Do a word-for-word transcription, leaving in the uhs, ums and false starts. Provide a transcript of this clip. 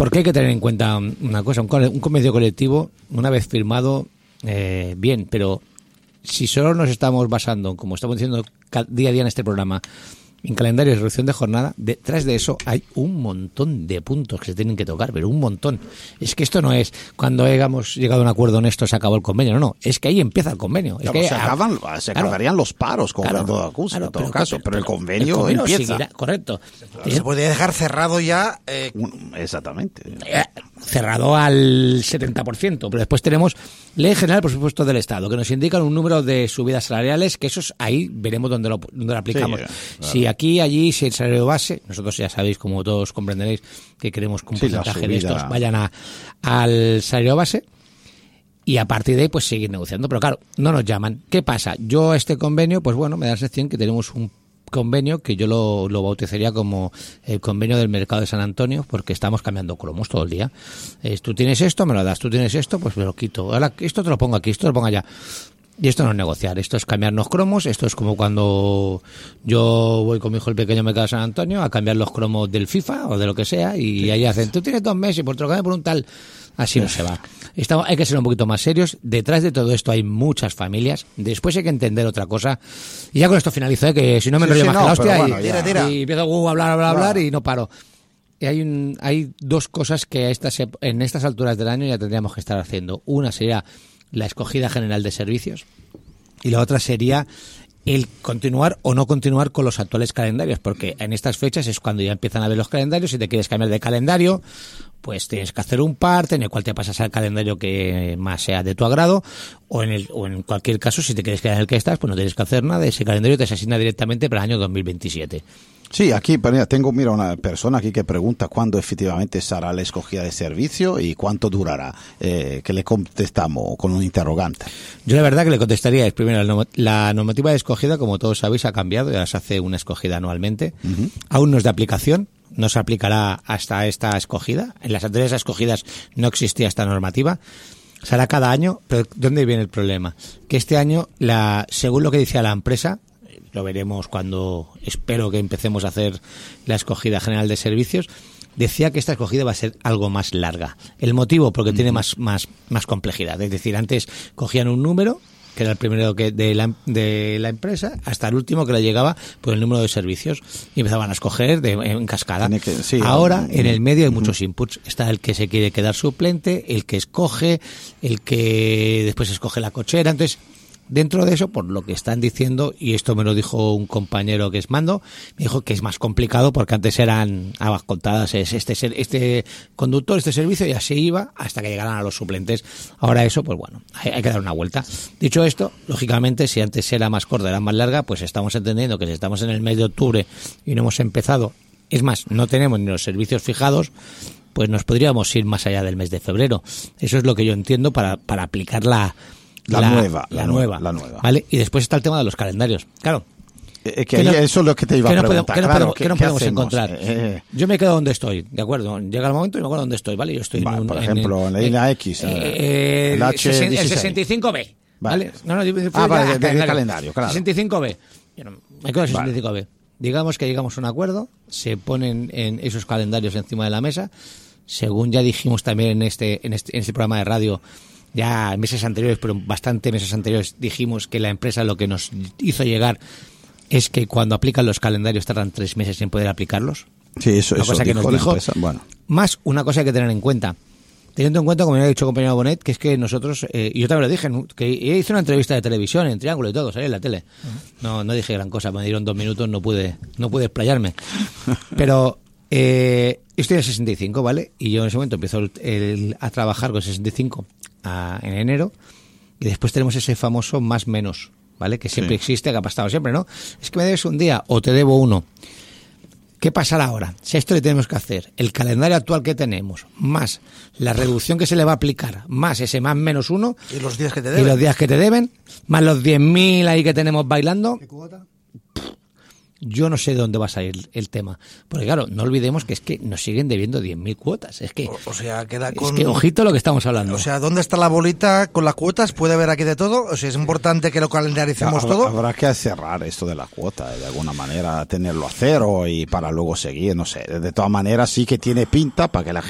Porque hay que tener en cuenta una cosa, un, un convenio colectivo, una vez firmado, eh, bien, pero si solo nos estamos basando, como estamos diciendo día a día en este programa, en calendario de reducción de jornada, detrás de eso hay un montón de puntos que se tienen que tocar, pero un montón. Es que esto no es cuando hayamos llegado a un acuerdo en esto se acabó el convenio, no, no, es que ahí empieza el convenio. Es claro, que se acaban, se claro, acabarían los paros, como claro, en todo, caso, claro, en todo pero, caso, pero, pero el convenio, el convenio empieza. Seguirá, correcto. Se, se podría dejar cerrado ya. Eh, Exactamente. Eh, cerrado al setenta por ciento, pero después tenemos Ley General de Presupuestos del Estado, que nos indican un número de subidas salariales, que esos ahí veremos dónde lo, dónde lo aplicamos. Sí, claro. Si aquí, allí, si el salario base, nosotros ya sabéis, como todos comprenderéis, que queremos que un sí, porcentaje de estos vayan a, al salario base, y a partir de ahí, pues seguir negociando. Pero claro, no nos llaman. ¿Qué pasa? Yo este convenio, pues bueno, me da la sensación que tenemos un convenio que yo lo, lo bautizaría como el convenio del mercado de San Antonio, porque estamos cambiando cromos todo el día. Eh, tú tienes esto, me lo das, tú tienes esto, pues me lo quito. Ahora esto te lo pongo aquí, esto te lo pongo allá. Y esto no es negociar, esto es cambiarnos cromos, esto es como cuando yo voy con mi hijo el pequeño mercado de San Antonio a cambiar los cromos del FIFA o de lo que sea, y sí, ahí hacen, tú tienes dos meses y por te lo cambias por un tal. Así no se va. Estamos, hay que ser un poquito más serios. Detrás de todo esto hay muchas familias. Después hay que entender otra cosa. Y ya con esto finalizo, ¿eh? Que si no me enrollo sí, sí, más no, que la hostia bueno, y, tira, tira. y empiezo a hablar, hablar, hablar wow. y no paro. Y hay, un, hay dos cosas que a estas, en estas alturas del año ya tendríamos que estar haciendo. Una sería la escogida general de servicios y la otra sería el continuar o no continuar con los actuales calendarios, porque en estas fechas es cuando ya empiezan a ver los calendarios. Si te quieres cambiar de calendario, pues tienes que hacer un parte en el cual te pasas al calendario que más sea de tu agrado, o en el o en cualquier caso, si te quieres quedar en el que estás, pues no tienes que hacer nada, ese calendario te se asigna directamente para el año dos mil veintisiete. Sí, aquí tengo, mira, una persona aquí que pregunta cuándo efectivamente será la escogida de servicio y cuánto durará, eh, que le contestamos con un interrogante. Yo la verdad que le contestaría es, primero, la normativa de escogida, como todos sabéis, ha cambiado, ya se hace una escogida anualmente, uh-huh. aún no es de aplicación, no se aplicará hasta esta escogida, en las anteriores escogidas no existía esta normativa. Será cada año, pero ¿dónde viene el problema? Que este año, la según lo que decía la empresa, lo veremos cuando espero que empecemos a hacer la escogida general de servicios, decía que esta escogida va a ser algo más larga. El motivo, porque uh-huh. tiene más, más, más complejidad. Es decir, antes cogían un número, que era el primero que de la, de la empresa, hasta el último que le llegaba por el número de servicios, y empezaban a escoger de, en cascada. Que, sí, Ahora, en el medio hay muchos inputs. Está el que se quiere quedar suplente, el que escoge, el que después escoge la cochera. Entonces, dentro de eso, por lo que están diciendo, y esto me lo dijo un compañero que es mando, me dijo que es más complicado porque antes eran habas contadas, es este este conductor, este servicio, y así iba hasta que llegaran a los suplentes. Ahora eso, pues bueno, hay, hay que dar una vuelta. Dicho esto, lógicamente, si antes era más corta, era más larga, pues estamos entendiendo que si estamos en el mes de octubre y no hemos empezado, es más, no tenemos ni los servicios fijados, pues nos podríamos ir más allá del mes de febrero. Eso es lo que yo entiendo para, para aplicar la La, la nueva, la, la nueva, la nueva, ¿vale? Y después está el tema de los calendarios. Claro. Eh, que no, eso es lo que te iba a no preguntar. ¿Qué no claro, podemos, ¿qué, ¿qué no qué podemos hacemos? encontrar? Eh, Yo me quedo donde estoy, ¿de acuerdo? Llega el momento y me acuerdo dónde estoy, ¿vale? Yo estoy va, en un, por ejemplo, en la isla eh, X, eh, el, H el sesenta y cinco B, ¿vale? vale. No, no, ah, vale, de, de, de calendario, claro. sesenta y cinco B. Yo no, me quedo en sesenta y cinco B. Vale. Digamos que llegamos a un acuerdo, se ponen en esos calendarios encima de la mesa, según ya dijimos también en este en este, en este programa de radio, ya meses anteriores, pero bastante meses anteriores, dijimos que la empresa lo que nos hizo llegar es que cuando aplican los calendarios tardan tres meses en poder aplicarlos. Sí, eso, una eso cosa que dijo nos dijo. Bueno. Más una cosa que hay que tener en cuenta. Teniendo en cuenta, como me ha dicho el compañero Bonet, que es que nosotros, eh, y yo también lo dije, que hice una entrevista de televisión en Triángulo y todo, salí en la tele. Uh-huh. No, no dije gran cosa, me dieron dos minutos, no pude, no pude explayarme. Pero eh, estoy en sesenta y cinco, ¿vale? Y yo en ese momento empiezo el, el, a trabajar con sesenta y cinco a, en enero, y después tenemos ese famoso más menos, ¿vale? Que siempre sí. existe, que ha pasado siempre, ¿no? Es que me debes un día o te debo uno. ¿Qué pasará ahora? Si a esto le tenemos que hacer el calendario actual que tenemos, más la reducción que se le va a aplicar, más ese más menos uno, y los días que te deben, y los días que te deben, más los diez mil ahí que tenemos bailando. ¿Qué cuota? Yo no sé de dónde va a salir el tema. Porque claro, no olvidemos que es que nos siguen debiendo diez mil cuotas. Es que, o, o sea, queda con... es que ojito lo que estamos hablando. O sea, ¿dónde está la bolita con las cuotas? ¿Puede haber aquí de todo? O sea, es importante que lo calendaricemos habrá, todo. Habrá que cerrar esto de la cuota, de alguna manera tenerlo a cero y para luego seguir, no sé. De todas maneras sí que tiene pinta para que la gente